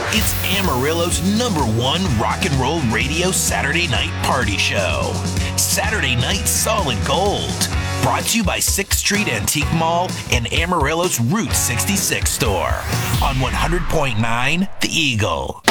It's Amarillo's #1 rock and roll radio Saturday night party show. Saturday Night Solid Gold. Brought to you by 6th Street Antique Mall and Amarillo's Route 66 store on 100.9 The Eagle.